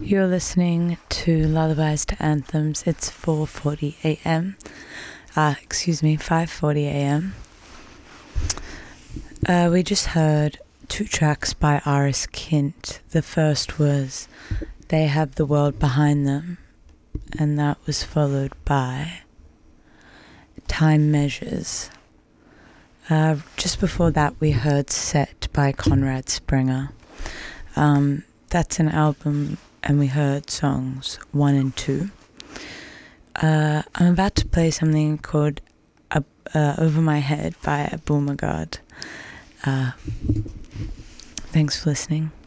You're listening to Lullabies to Anthems. It's 4:40 a.m. 5:40 a.m. We just heard two tracks by Aris Kint. The first was They Have the World Behind Them, and that was followed by Time Measures. Just before that we heard Set by Conrad Springer. That's an album, and we heard songs 1 and 2. I'm about to play something called Over My Head by Abul Magad. Thanks for listening.